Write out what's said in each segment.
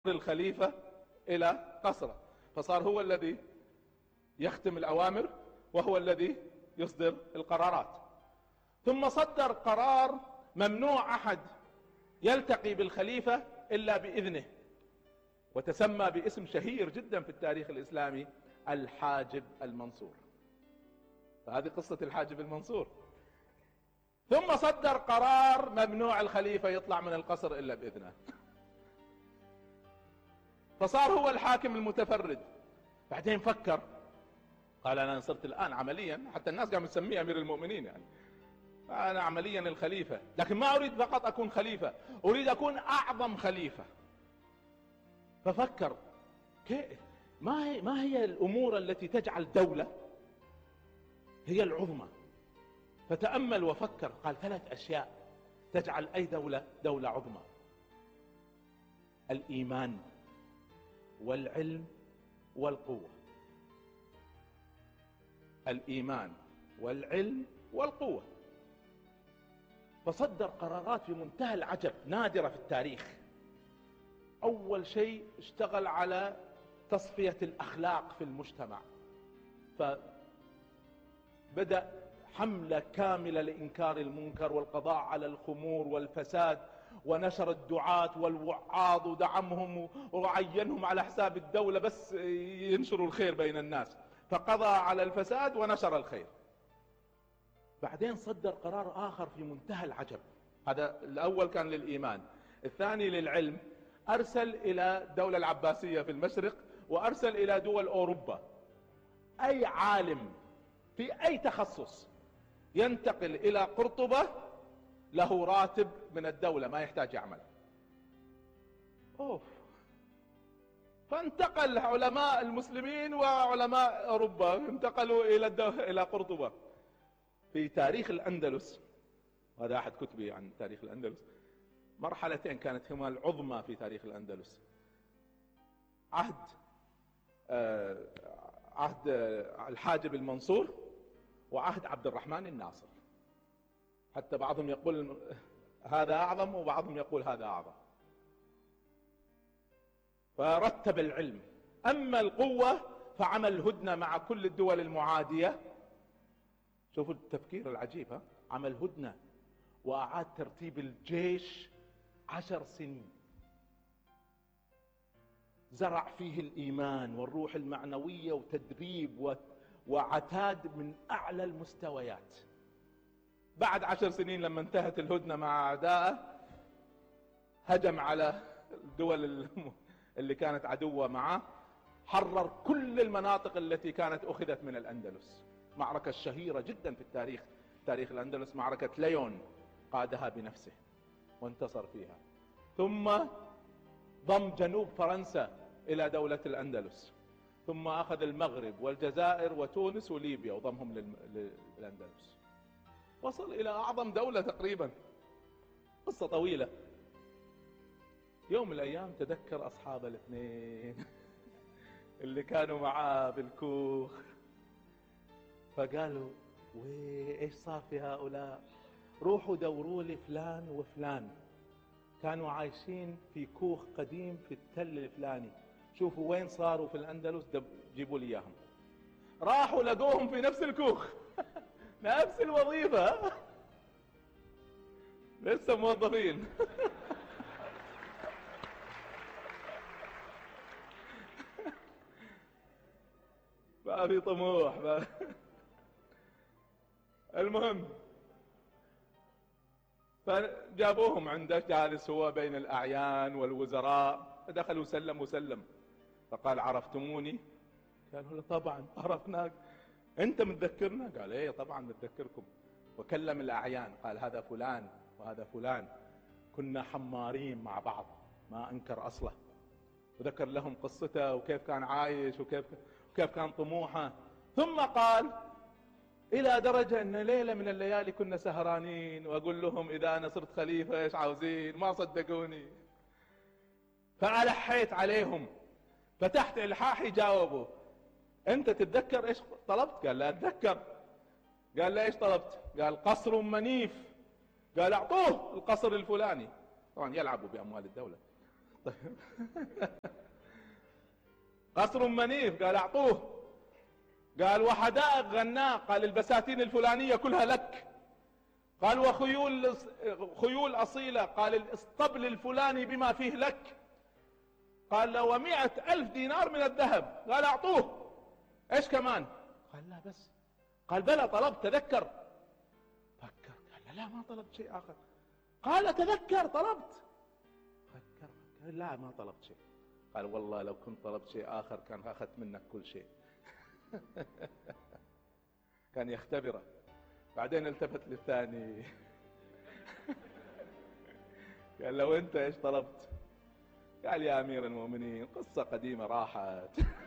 الخليفة إلى قصره، فصار هو الذي يختم الأوامر وهو الذي يصدر القرارات. ثم صدر قرار ممنوع أحد يلتقي بالخليفة إلا بإذنه، وتسمى باسم شهير جدا في التاريخ الإسلامي، الحاجب المنصور. فهذه قصة الحاجب المنصور. ثم صدر قرار ممنوع الخليفة يطلع من القصر إلا بإذنه، فصار هو الحاكم المتفرد. بعدين فكر، قال أنا صرت الآن عمليا، حتى الناس قاموا تسميه أمير المؤمنين، يعني أنا عمليا الخليفة، لكن ما أريد فقط أكون خليفة، أريد أكون أعظم خليفة. ففكر ما هي الأمور التي تجعل دولة هي العظمى؟ فتأمل وفكر، قال 3 أشياء تجعل أي دولة دولة عظمى: الإيمان والعلم والقوة. الإيمان والعلم والقوة. فصدر قرارات في منتهى العجب، نادرة في التاريخ. أول شيء اشتغل على تصفية الأخلاق في المجتمع، فبدأ حملة كاملة لإنكار المنكر والقضاء على الخمور والفساد، ونشر الدعاة والوعاظ ودعمهم وعينهم على حساب الدولة بس ينشروا الخير بين الناس، فقضى على الفساد ونشر الخير. بعدين صدر قرار آخر في منتهى العجب، هذا الأول كان للإيمان، الثاني للعلم. أرسل إلى الدولة العباسية في المشرق، وأرسل إلى دول أوروبا أي عالم في أي تخصص ينتقل إلى قرطبة له راتب من الدولة، ما يحتاج يعمل. فانتقل علماء المسلمين وعلماء أوروبا، انتقلوا إلى قرطبة. في تاريخ الأندلس، هذا أحد كتبي عن تاريخ الأندلس، مرحلتين كانت هما العظمى في تاريخ الأندلس: عهد الحاجب المنصور، وعهد عبد الرحمن الناصر. حتى بعضهم يقول هذا أعظم، وبعضهم يقول هذا أعظم. فرتب العلم. أما القوة فعمل هدنة مع كل الدول المعادية. شوفوا التفكير العجيب، عمل هدنة وأعاد ترتيب الجيش 10 سنين، زرع فيه الإيمان والروح المعنوية وتدريب وعتاد من أعلى المستويات. بعد 10 سنين لما انتهت الهدنة مع أعدائه، هجم على الدول اللي كانت عدوة معه، حرر كل المناطق التي كانت أخذت من الأندلس. معركة شهيرة جدا في التاريخ، تاريخ الأندلس، معركة ليون، قادها بنفسه وانتصر فيها. ثم ضم جنوب فرنسا إلى دولة الأندلس، ثم أخذ المغرب والجزائر وتونس وليبيا وضمهم للأندلس. وصل إلى أعظم دولة تقريبا. قصة طويلة. يوم من الأيام تذكر أصحاب الاثنين اللي كانوا معاه بالكوخ، فقالوا ايش صار في هؤلاء؟ روحوا دوروا لي فلان وفلان، كانوا عايشين في كوخ قديم في التل الفلاني، شوفوا وين صاروا في الأندلس، جيبوا لي اياهم. راحوا لقوهم في نفس الكوخ نفس الوظيفة لسه موظفين ما في طموح المهم فجابوهم عنده، جالس هو بين الأعيان والوزراء، فدخلوا وسلم. فقال عرفتموني؟ قالوا له طبعا عرفناك. انت متذكرنا؟ قال ايه طبعا متذكركم. وكلم الأعيان، قال هذا فلان وهذا فلان، كنا حمارين مع بعض، ما أنكر أصله، وذكر لهم قصته وكيف كان عايش وكيف كان طموحه. ثم قال إلى درجة أن ليلة من الليالي كنا سهرانين وأقول لهم إذا أنا صرت خليفة إيش عاوزين، ما صدقوني. فألحيت عليهم، فتحت إلحاحي جاوبوا. أنت تتذكر إيش طلبت؟ قال لا أتذكر. قال لا إيش طلبت؟ قال قصر منيف. قال أعطوه القصر الفلاني. طبعا يلعبوا بأموال الدولة. طيب. قصر منيف، قال اعطوه. قال وحدائق غناء، قال البساتين الفلانية كلها لك. قال خيول أصيلة، قال الاسطبل الفلاني بما فيه لك. قال له 100,000 دينار من الذهب. قال اعطوه. ايش كمان؟ قال لا بس. قال بلى طلبت، تذكر. فكر، قال لا ما طلبت شيء آخر. قال تذكر طلبت. فكر، قال لا ما طلبت شيء. قال والله لو كنت طلبت شيء آخر كان أخذت منك كل شيء. كان يختبره. بعدين التفت للثاني. قال لو انت ايش طلبت؟ قال يا امير المؤمنين قصة قديمة راحت.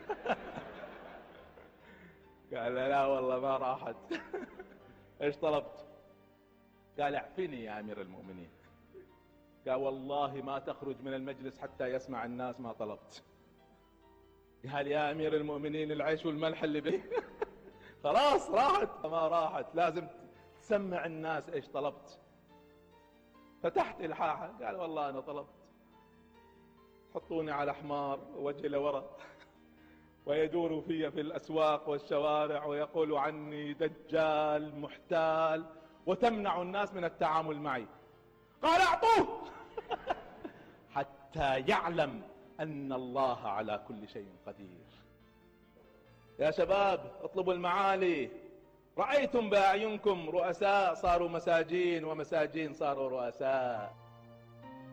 قال لا والله ما راحت. ايش طلبت؟ قال اعفني يا امير المؤمنين. قال والله ما تخرج من المجلس حتى يسمع الناس ما طلبت. قال يا امير المؤمنين العيش والملح اللي بي. خلاص راحت. ما راحت، لازم تسمع الناس ايش طلبت. فتحت الحاحة، قال والله انا طلبت حطوني على حمار وجهي لورا ويدور في الاسواق والشوارع ويقول عني دجال محتال وتمنع الناس من التعامل معي. قال اعطوه. حتى يعلم ان الله على كل شيء قدير. يا شباب اطلبوا المعالي. رأيتم بأعينكم رؤساء صاروا مساجين ومساجين صاروا رؤساء.